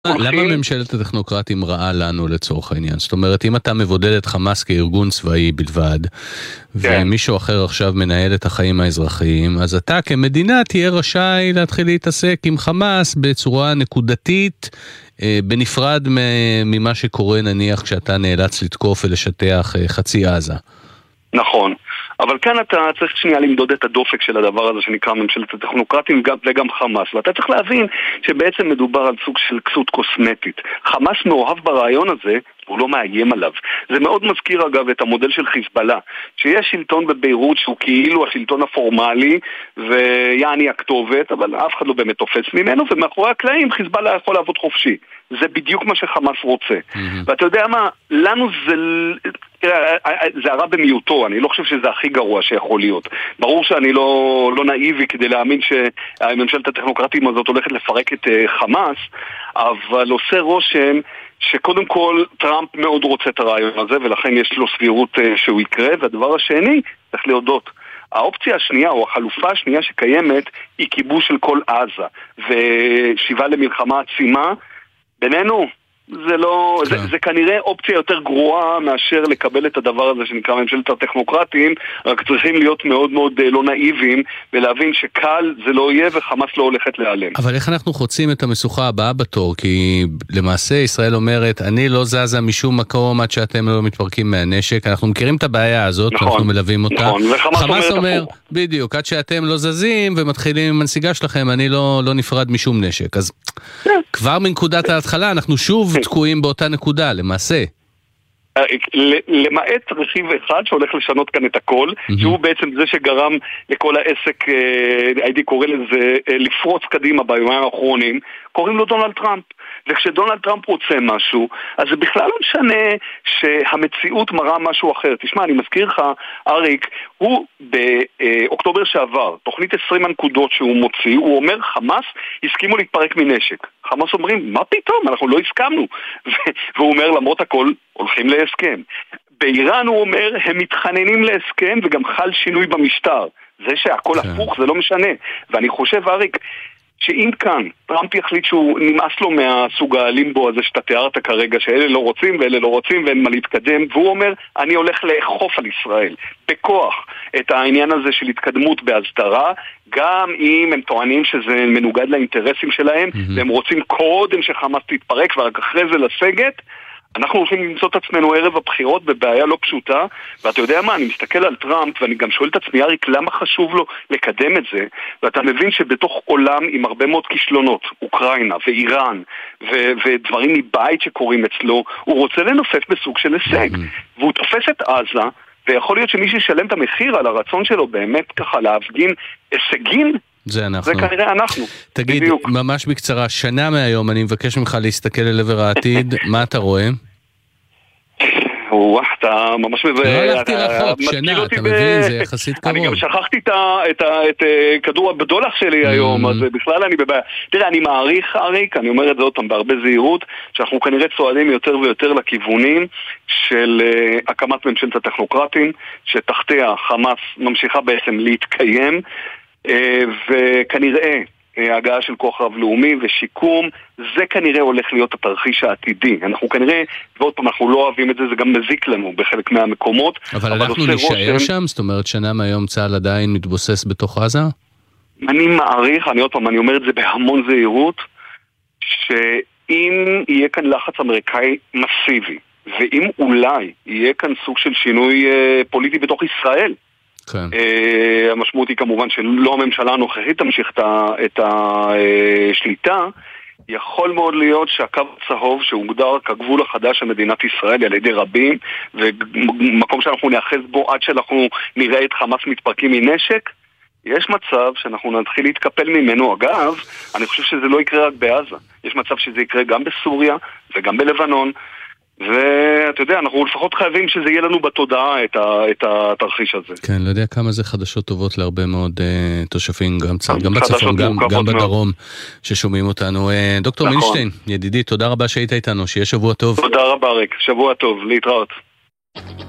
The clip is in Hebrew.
למה ממשלת הטכנוקרטים רעה לנו לצורך העניין? זאת אומרת, אם אתה מבודד את חמאס כארגון צבאי בלבד, ומישהו אחר עכשיו מנהל את החיים האזרחיים, אז אתה כמדינה תהיה רשאי להתחיל להתעסק עם חמאס בצורה נקודתית, בנפרד ממה שקורה נניח כשאתה נאלץ לתקוף ולשטח חצי עזה. נכון, אבל כאן אתה צריך שנייה למדוד את הדופק של הדבר הזה שנקרא ממשלת הטכנוקרטים וגם חמאס, ואתה צריך להבין שבעצם מדובר על סוג של כסות קוסמטית. חמאס מאוהב ברעיון הזה, הוא לא מאיים עליו. זה מאוד מזכיר אגב את המודל של חיזבאללה, שיש שלטון בביירות שהוא כאילו השלטון הפורמלי ויעני הכתובת, אבל אף אחד לא באמת תופס ממנו, ומאחורי הקלעים חיזבאללה יכול לעבוד חופשי. זה בדיוק מה שחמאס רוצה. ואתה יודע מה, לנו זה הרע במיעוטו, אני לא חושב שזה הכי גרוע שיכול להיות. ברור שאני לא נאיבי כדי להאמין שהממשלת הטכנוקרטים הזאת הולכת לפרק את חמאס, אבל עושה רושם שקודם כל טראמפ מאוד רוצה את הרעיון הזה, ולכן יש לו סבירות שהוא יקרה, והדבר השני, צריך להודות, האופציה השנייה או החלופה השנייה שקיימת היא כיבוש של כל עזה, ושיבה למלחמה עצימה, בינינו, זה כנראה אופציה יותר גרועה מאשר לקבל את הדבר הזה שנקרא ממשלת הטכנוקרטים, רק צריכים להיות מאוד מאוד לא נאיביים ולהבין שקל זה לא יהיה וחמאס לא הולכת להיעלם. אבל איך אנחנו חוצים את המשוכה הבאה בתור? כי למעשה ישראל אומרת, אני לא זזה משום מקום עד שאתם לא מתפרקים מהנשק, אנחנו מכירים את הבעיה הזאת, אנחנו מלווים אותה. נכון, חמאס אומר, בדיוק, עד שאתם לא זזים ומתחילים עם הנסיגה שלכם, אני לא נפרד משום נשק. אז כבר מנקודת ההתחלה אנחנו שוב תקועים באותה נקודה, למעשה. למעט רכיב אחד שהולך לשנות כאן את הכל, שהוא בעצם זה שגרם לכל העסק, הייתי קורא לזה, לפרוץ קדימה ביומיים האחרונים, קוראים לו דונלד טראמפ. וכשדונלד טראמפ רוצה משהו, אז זה בכלל לא משנה שהמציאות מראה משהו אחר. תשמע, אני מזכיר לך, אריק, הוא באוקטובר שעבר, תוכנית 20 הנקודות שהוא מוציא, הוא אומר, חמאס הסכימו להתפרק מנשק. חמאס אומרים, מה פתאום? אנחנו לא הסכמנו. והוא אומר, למרות הכל, הולכים להסכם. באיראן הוא אומר, הם מתחננים להסכם וגם חל שינוי במשטר. זה שהכל הפוך, זה לא משנה. ואני חושב, אריק, שאם כאן טראמפ יחליט שהוא נמאס לו מהסוג הלימבו הזה שאתה תיארת כרגע, שאלה לא רוצים ואלה לא רוצים ואין מה להתקדם, והוא אומר, אני הולך לאכוף על ישראל בכוח את העניין הזה של התקדמות בהסדרה, גם אם הם טוענים שזה מנוגד לאינטרסים שלהם, והם רוצים קודם שחמאס תתפרק ורק אחרי זה לסגת, אנחנו הולכים למצוא את עצמנו ערב הבחירות בבעיה לא פשוטה, ואתה יודע מה, אני מסתכל על טראמפ ואני גם שואל את עצמי, אריק, למה חשוב לו לקדם את זה? ואתה מבין שבתוך עולם עם הרבה מאוד כישלונות, אוקראינה ואיראן ודברים מבית שקורים אצלו, הוא רוצה לנופף בסוג של הישג, והוא תופס את עזה, ויכול להיות שמי שישלם את המחיר על הרצון שלו באמת ככה להפגין הישגים, זה כנראה אנחנו. תגיד, בדיוק. ממש בקצרה, שנה מהיום אני מבקש ממך להסתכל אל עבר העתיד, מה אתה רואה? אתה ממש לא הלכתי רחוק, שנה, אתה מבין, זה יחסית קרוב. אני גם שכחתי את כדור הבדולח שלי היום, אז בכלל אני בבעיה. תראה, אני מעריך, אריק, אני אומר את זה עוד פעם בהרבה זהירות, שאנחנו כנראה צועדים יותר ויותר לכיוונים של הקמת ממשלת הטכנוקרטים, שתחתיה חמאס ממשיכה בעצם להתקיים, וכנראה הגעה של כוח רב לאומי ושיקום, זה כנראה הולך להיות התרחיש העתידי. אנחנו כנראה, ועוד פעם, אנחנו לא אוהבים את זה, זה גם מזיק לנו בחלק מהמקומות. אבל אנחנו נשאר שם? זאת אומרת, שנה מהיום צה"ל עדיין מתבוסס בתוך עזה? אני מעריך, עוד פעם, אני אומר את זה בהמון זהירות, שאם יהיה כאן לחץ אמריקאי מסיבי, ואם אולי יהיה כאן סוג של שינוי פוליטי בתוך ישראל, המשמעות היא כמובן שלא הממשלה הנוכחית תמשיך את השליטה, יכול מאוד להיות שהקו הצהוב שהוגדר כגבול החדש של מדינת ישראל על ידי רבים, ומקום שאנחנו נאחז בו עד שאנחנו נראה את חמאס מתפרקים מנשק, יש מצב שאנחנו נתחיל להתקפל ממנו. אגב, אני חושב שזה לא יקרה רק בעזה, יש מצב שזה יקרה גם בסוריה וגם בלבנון, ואתה יודע, אנחנו לפחות חייבים שזה יהיה לנו בתודעה את התרחיש הזה. כן, לא יודע כמה זה חדשות טובות להרבה מאוד תושבים, גם בצפון, גם בדרום, ששומעים אותנו. דוקטור מינשטיין, ידידי, תודה רבה שהיית איתנו, שיהיה שבוע טוב. תודה רבה, ריק, שבוע טוב, להתראות.